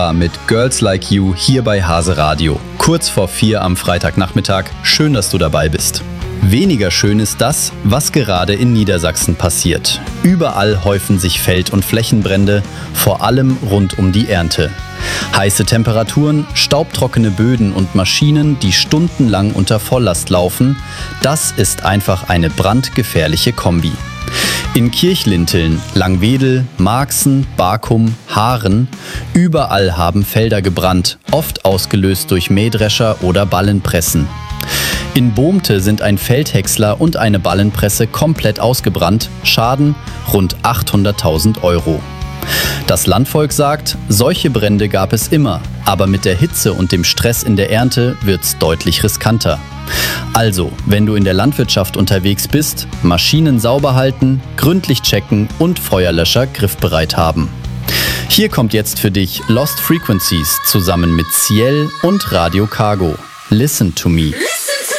Mit Girls Like You hier bei Hase Radio. Kurz vor 4 am Freitagnachmittag. Schön, dass du dabei bist. Weniger schön ist das, was gerade in Niedersachsen passiert. Überall häufen sich Feld- und Flächenbrände, vor allem rund um die Ernte. Heiße Temperaturen, staubtrockene Böden und Maschinen, die stundenlang unter Volllast laufen, das ist einfach eine brandgefährliche Kombi. In Kirchlinteln, Langwedel, Marxen, Barkum, Haaren, überall haben Felder gebrannt, oft ausgelöst durch Mähdrescher oder Ballenpressen. In Bohmte sind ein Feldhäcksler und eine Ballenpresse komplett ausgebrannt, Schaden rund 800.000 €. Das Landvolk sagt, solche Brände gab es immer, aber mit der Hitze und dem Stress in der Ernte wird's deutlich riskanter. Also, wenn du in der Landwirtschaft unterwegs bist, Maschinen sauber halten, gründlich checken und Feuerlöscher griffbereit haben. Hier kommt jetzt für dich Lost Frequencies zusammen mit Ciel und Radio Cargo. Listen to me.